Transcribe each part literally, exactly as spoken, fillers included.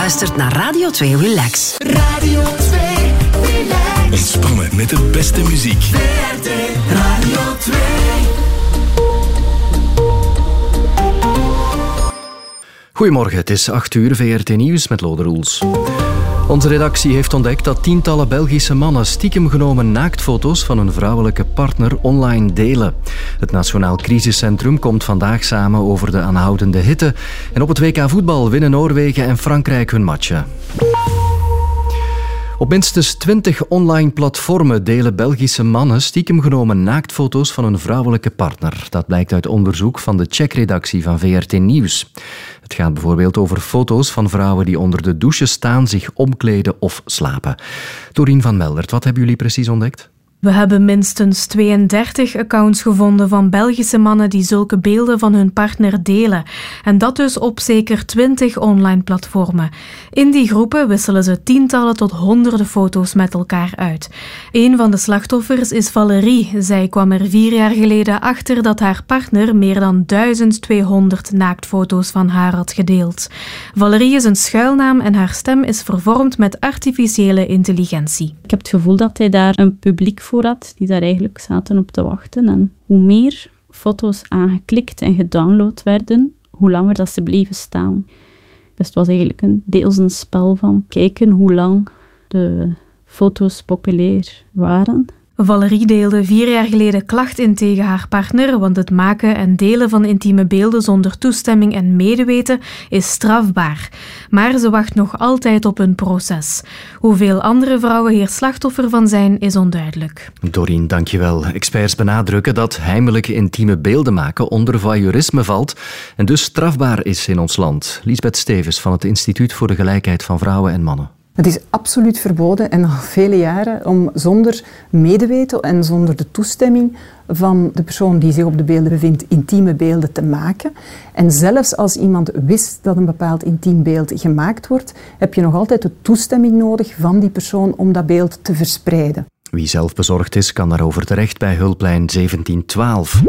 luistert naar Radio twee Relax. Radio twee Relax. Ontspannen met de beste muziek. V R T Radio twee. Goedemorgen, het is acht uur, V R T Nieuws met Lode Roels. Onze redactie heeft ontdekt dat tientallen Belgische mannen stiekem genomen naaktfoto's van hun vrouwelijke partner online delen. Het Nationaal Crisiscentrum komt vandaag samen over de aanhoudende hitte. En op het W K voetbal winnen Noorwegen en Frankrijk hun matchen. Op minstens twintig online platformen delen Belgische mannen stiekem genomen naaktfoto's van hun vrouwelijke partner. Dat blijkt uit onderzoek van de checkredactie van V R T Nieuws. Het gaat bijvoorbeeld over foto's van vrouwen die onder de douche staan, zich omkleden of slapen. Dorien van Meldert, wat hebben jullie precies ontdekt? We hebben minstens tweeëndertig accounts gevonden van Belgische mannen die zulke beelden van hun partner delen. En dat dus op zeker twintig online platformen. In die groepen wisselen ze tientallen tot honderden foto's met elkaar uit. Een van de slachtoffers is Valerie. Zij kwam er vier jaar geleden achter dat haar partner meer dan duizend tweehonderd naaktfoto's van haar had gedeeld. Valerie is een schuilnaam en haar stem is vervormd met artificiële intelligentie. Ik heb het gevoel dat hij daar een publiek voor had, die daar eigenlijk zaten op te wachten. En hoe meer foto's aangeklikt en gedownload werden, hoe langer dat ze bleven staan. Dus het was eigenlijk een, deels een spel van kijken hoe lang de foto's populair waren. Valerie deelde vier jaar geleden klacht in tegen haar partner, want het maken en delen van intieme beelden zonder toestemming en medeweten is strafbaar. Maar ze wacht nog altijd op een proces. Hoeveel andere vrouwen hier slachtoffer van zijn, is onduidelijk. Dorien, dankjewel. Experts benadrukken dat heimelijke intieme beelden maken onder voyeurisme valt en dus strafbaar is in ons land. Liesbeth Stevens van het Instituut voor de Gelijkheid van Vrouwen en Mannen. Het is absoluut verboden en al vele jaren om zonder medeweten en zonder de toestemming van de persoon die zich op de beelden bevindt, intieme beelden te maken. En zelfs als iemand wist dat een bepaald intiem beeld gemaakt wordt, heb je nog altijd de toestemming nodig van die persoon om dat beeld te verspreiden. Wie zelf bezorgd is, kan daarover terecht bij hulplijn zeventien twaalf.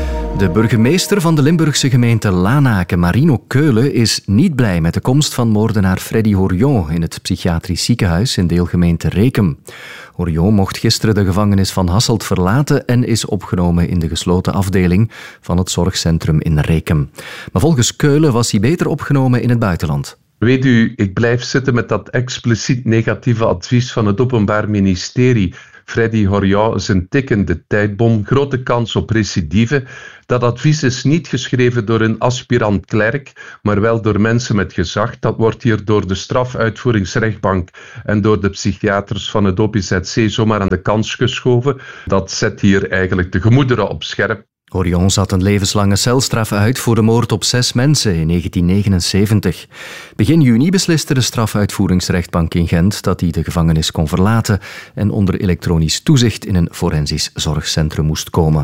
De burgemeester van de Limburgse gemeente Lanaken, Marino Keulen, is niet blij met de komst van moordenaar Freddy Horion in het psychiatrisch ziekenhuis in deelgemeente Rekem. Horion mocht gisteren de gevangenis van Hasselt verlaten en is opgenomen in de gesloten afdeling van het zorgcentrum in Rekem. Maar volgens Keulen was hij beter opgenomen in het buitenland. Weet u, ik blijf zitten met dat expliciet negatieve advies van het Openbaar Ministerie. Freddy Horion is een tikkende tijdbom, grote kans op recidive. Dat advies is niet geschreven door een aspirant-klerk, maar wel door mensen met gezag. Dat wordt hier door de strafuitvoeringsrechtbank en door de psychiaters van het O P Z C zomaar aan de kant geschoven. Dat zet hier eigenlijk de gemoederen op scherp. Horion zat een levenslange celstraf uit voor de moord op zes mensen in negentien negenenzeventig. Begin juni besliste de strafuitvoeringsrechtbank in Gent dat hij de gevangenis kon verlaten en onder elektronisch toezicht in een forensisch zorgcentrum moest komen.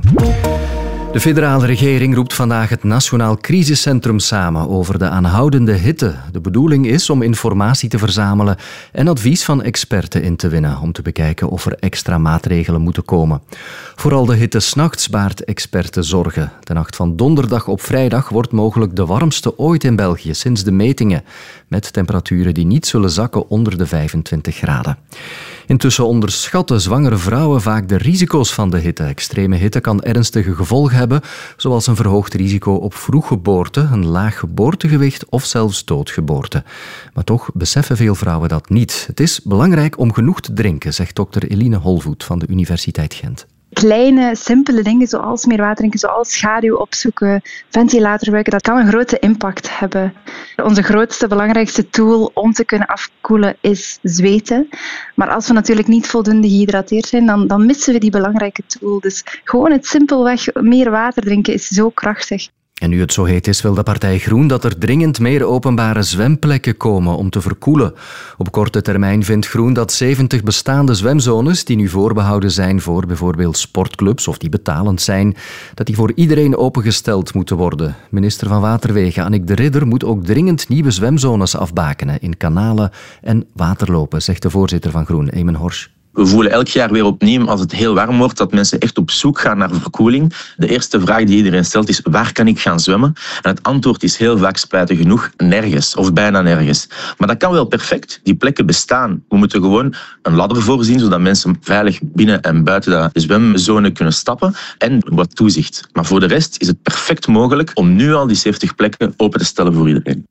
De federale regering roept vandaag het Nationaal Crisiscentrum samen over de aanhoudende hitte. De bedoeling is om informatie te verzamelen en advies van experten in te winnen om te bekijken of er extra maatregelen moeten komen. Vooral de hitte 's nachts baart experten zorgen. De nacht van donderdag op vrijdag wordt mogelijk de warmste ooit in België sinds de metingen, met temperaturen die niet zullen zakken onder de vijfentwintig graden. Intussen onderschatten zwangere vrouwen vaak de risico's van de hitte. Extreme hitte kan ernstige gevolgen hebben, zoals een verhoogd risico op vroeggeboorte, een laag geboortegewicht of zelfs doodgeboorte. Maar toch beseffen veel vrouwen dat niet. Het is belangrijk om genoeg te drinken, zegt dokter Eline Holvoet van de Universiteit Gent. Kleine, simpele dingen zoals meer water drinken, zoals schaduw opzoeken, ventilator gebruiken, dat kan een grote impact hebben. Onze grootste, belangrijkste tool om te kunnen afkoelen is zweten. Maar als we natuurlijk niet voldoende gehydrateerd zijn, dan, dan missen we die belangrijke tool. Dus gewoon het simpelweg meer water drinken is zo krachtig. En nu het zo heet is, wil de partij Groen dat er dringend meer openbare zwemplekken komen om te verkoelen. Op korte termijn vindt Groen dat zeventig bestaande zwemzones, die nu voorbehouden zijn voor bijvoorbeeld sportclubs of die betalend zijn, dat die voor iedereen opengesteld moeten worden. Minister van Waterwegen Annick de Ridder moet ook dringend nieuwe zwemzones afbakenen in kanalen en waterlopen, zegt de voorzitter van Groen, Eamon Horsch. We voelen elk jaar weer opnieuw, als het heel warm wordt, dat mensen echt op zoek gaan naar verkoeling. De eerste vraag die iedereen stelt is, waar kan ik gaan zwemmen? En het antwoord is heel vaak spijtig genoeg, nergens of bijna nergens. Maar dat kan wel perfect. Die plekken bestaan. We moeten gewoon een ladder voorzien, zodat mensen veilig binnen en buiten de zwemzone kunnen stappen en wat toezicht. Maar voor de rest is het perfect mogelijk om nu al die zeventig plekken open te stellen voor iedereen.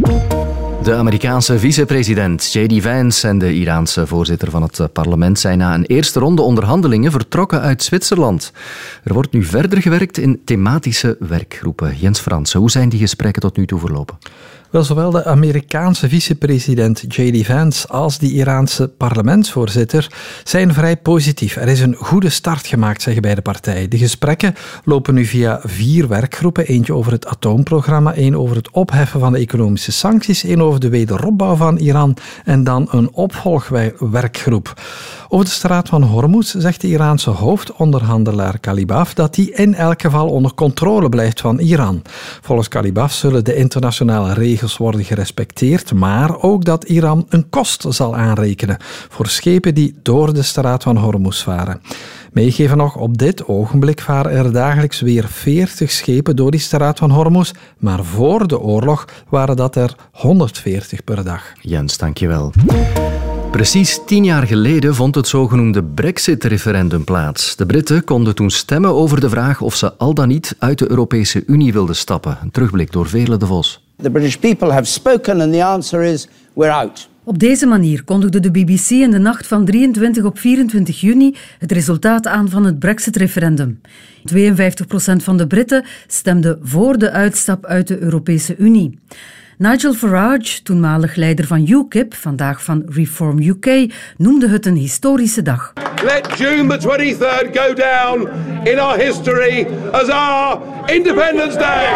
De Amerikaanse vicepresident J D Vance en de Iraanse voorzitter van het parlement zijn na een eerste ronde onderhandelingen vertrokken uit Zwitserland. Er wordt nu verder gewerkt in thematische werkgroepen. Jens Fransen, hoe zijn die gesprekken tot nu toe verlopen? Wel, zowel de Amerikaanse vicepresident J D Vance als de Iraanse parlementsvoorzitter zijn vrij positief. Er is een goede start gemaakt, zeggen beide partijen. De gesprekken lopen nu via vier werkgroepen. Eentje over het atoomprogramma, één over het opheffen van de economische sancties, één over de wederopbouw van Iran en dan een opvolgwerkgroep. Over de straat van Hormuz zegt de Iraanse hoofdonderhandelaar Kalibaf dat die in elk geval onder controle blijft van Iran. Volgens Kalibaf zullen de internationale regels worden gerespecteerd, maar ook dat Iran een kost zal aanrekenen voor schepen die door de straat van Hormuz varen. Meegeven nog, op dit ogenblik varen er dagelijks weer veertig schepen door die straat van Hormuz, maar voor de oorlog waren dat er honderdveertig per dag. Jens, dankjewel. Precies tien jaar geleden vond het zogenoemde Brexit-referendum plaats. De Britten konden toen stemmen over de vraag of ze al dan niet uit de Europese Unie wilden stappen. Een terugblik door Veerle de Vos. The British people have spoken and the answer is we're out. Op deze manier kondigde de B B C in de nacht van drieëntwintig op vierentwintig juni het resultaat aan van het Brexit-referendum. tweeënvijftig procent van de Britten stemde voor de uitstap uit de Europese Unie. Nigel Farage, toenmalig leider van U K I P, vandaag van Reform U K, noemde het een historische dag. Let June the twenty-third go down in our history as our Independence Day.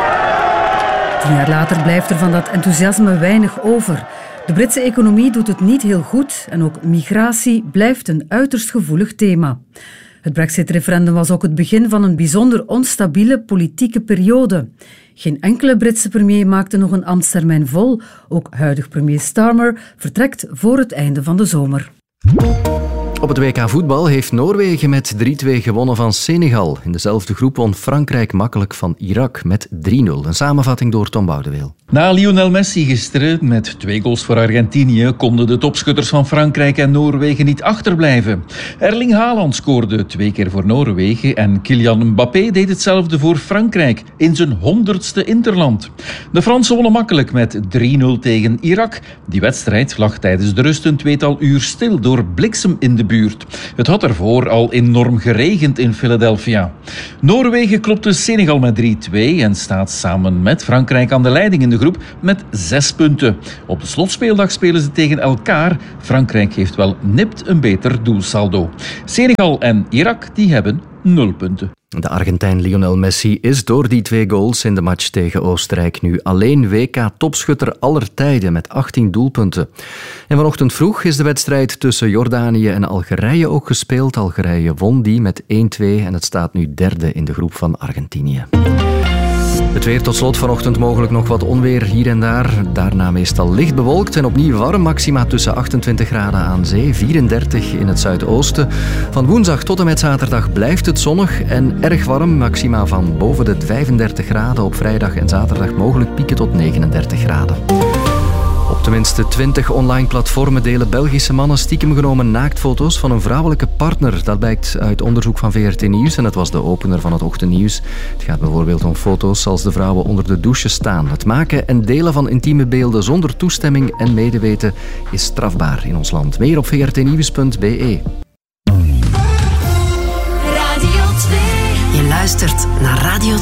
Tien jaar later blijft er van dat enthousiasme weinig over. De Britse economie doet het niet heel goed en ook migratie blijft een uiterst gevoelig thema. Het Brexit-referendum was ook het begin van een bijzonder onstabiele politieke periode. Geen enkele Britse premier maakte nog een ambtstermijn vol. Ook huidig premier Starmer vertrekt voor het einde van de zomer. Op het W K voetbal heeft Noorwegen met drie twee gewonnen van Senegal. In dezelfde groep won Frankrijk makkelijk van Irak met drie nul. Een samenvatting door Tom Boudeweel. Na Lionel Messi gisteren met twee goals voor Argentinië konden de topschutters van Frankrijk en Noorwegen niet achterblijven. Erling Haaland scoorde twee keer voor Noorwegen en Kylian Mbappé deed hetzelfde voor Frankrijk in zijn honderdste interland. De Fransen wonnen makkelijk met drie nul tegen Irak. Die wedstrijd lag tijdens de rust een tweetal uur stil door bliksem in de buurt. Het had ervoor al enorm geregend in Philadelphia. Noorwegen klopte Senegal met drie twee en staat samen met Frankrijk aan de leiding in de groep met zes punten. Op de slotspeeldag spelen ze tegen elkaar. Frankrijk heeft wel nipt een beter doelsaldo. Senegal en Irak die hebben nul punten. De Argentijn Lionel Messi is door die twee goals in de match tegen Oostenrijk nu alleen W K-topschutter aller tijden met achttien doelpunten. En vanochtend vroeg is de wedstrijd tussen Jordanië en Algerije ook gespeeld. Algerije won die met één twee en het staat nu derde in de groep van Argentinië. Het weer tot slot vanochtend mogelijk nog wat onweer hier en daar. Daarna meestal licht bewolkt en opnieuw warm. Maxima tussen achtentwintig graden aan zee, vierentdertig in het zuidoosten. Van woensdag tot en met zaterdag blijft het zonnig en erg warm. Maxima van boven de vijfendertig graden. Op vrijdag en zaterdag mogelijk pieken tot negenendertig graden. Op tenminste twintig online platformen delen Belgische mannen stiekem genomen naaktfoto's van een vrouwelijke partner. Dat blijkt uit onderzoek van V R T Nieuws en het was de opener van het ochtendnieuws. Het gaat bijvoorbeeld om foto's als de vrouwen onder de douche staan. Het maken en delen van intieme beelden zonder toestemming en medeweten is strafbaar in ons land. Meer op v r t nieuws punt b e. Je luistert naar Radio